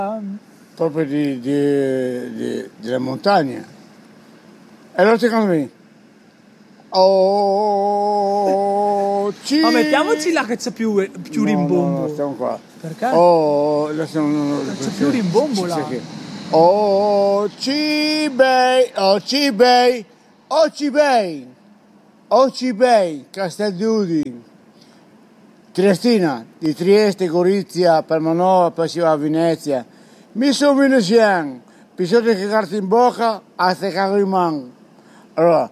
proprio delle montagne. E allora secondo me ma mettiamoci là che c'è più rimbombo. No, stiamo qua. Perché? Adesso C'è più rimbombo là. Ocibei, Castel di Udine, Triestina, di Trieste, Gorizia, Palmanova, poi si va a Venezia. Mi sono veneziano, bisogna che carta in bocca, a te cago in mano. Allora,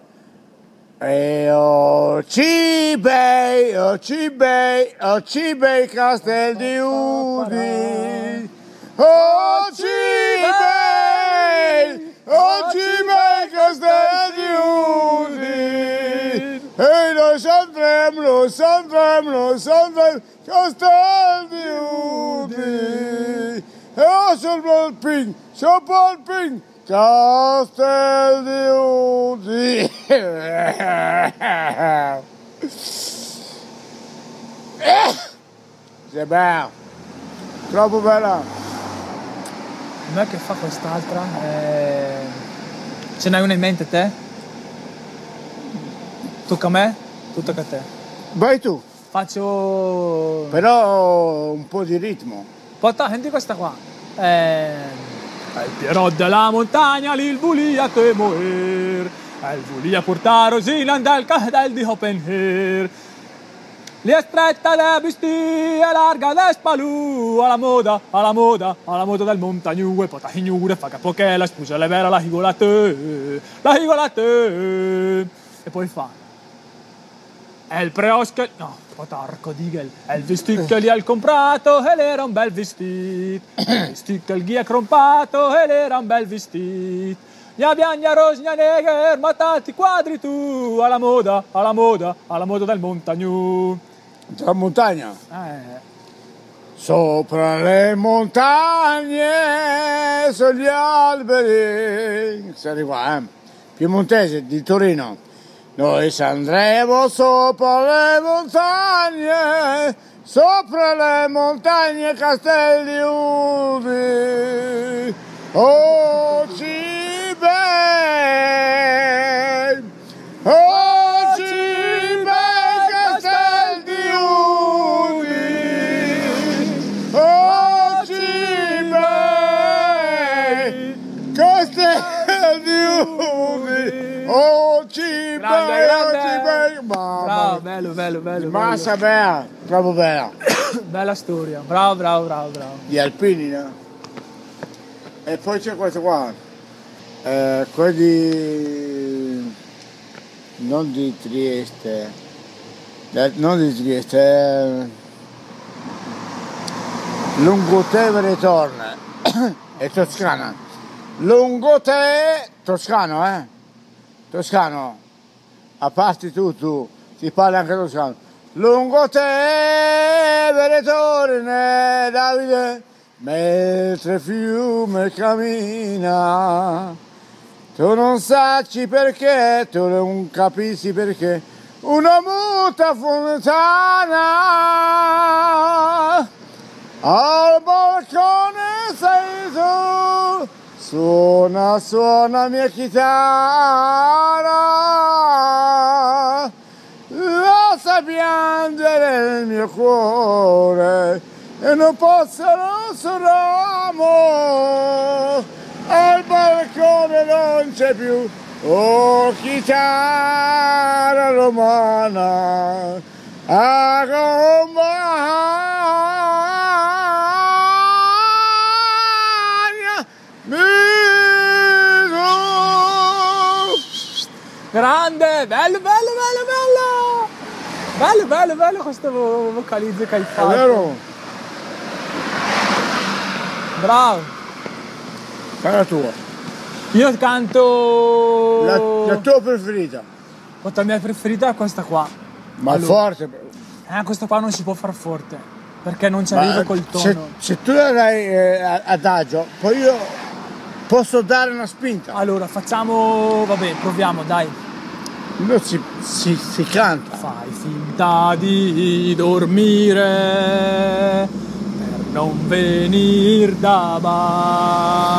Ocibei, Castel di Udine. Ocibei, Castel di Udine. E noi andremo, Castel di Udine. E sul Polpin, Castel di Udine. È bello, troppo bella. Com'è che fa quest'altra? Ce n'hai una in mente te? Tocca a me? Tu tocca a te. Vai tu. Faccio... Però un po' di ritmo. Senti questa qua. El Pierrot della montagna, il volia te morir. El volia portar Rosiland del Castel di Hoppenheer. Li stretta le bestie, larga le spalù, alla moda del montagnu, e pota ignure, fa capo che la spusa le vera la higolate. E poi fa. El preosche, no, potarco digel, el vestit che gli ha comprato, ed era un bel vestit. El vestit che gli ha crompato, ed era un bel vestit. Gna biagna rosgna neger, ma tanti quadri tu, alla moda del montagnu. La montagna? Sopra le montagne, sugli alberi. Si arriva, Piemontese di Torino. Noi andremo sopra le montagne, Castel di Udine. Bravo, bello. Massa bella, proprio bella. Bella storia, bravo. Gli alpini, no? E poi c'è questo qua, quelli non di Trieste, Lungotevere Torne, è Toscana. Toscano, Toscano, a parte tu, si parla anche toscano. Lungotevere Torne, Davide, mentre il fiume cammina, tu non sacci perché, tu non capisci perché, una muta fontana, al balcone sei tu, suona mia chitarra, lascia piangere il mio cuore, e non posso ramo, al balcone non c'è più, oh chitarra romana, accompagna grande, bello questo vocalizzo che hai fatto. È vero? Bravo. Fai la tua. Io canto La tua preferita. la mia preferita è questa qua. Ma allora, forte. questa qua non si può far forte perché non ci arrivo col tono. Se tu la dai adagio, poi io posso dare una spinta. Allora facciamo, vabbè, proviamo, dai. No, si canta. Fai finta di dormire per non venir da bar.